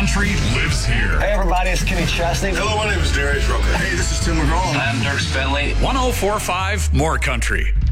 country lives here. Hey, everybody, it's Kenny Chesney. Hello, my name is Darius Rucker. Hey, this is Tim McGraw. I'm Dirk Bentley. 1045 More Country.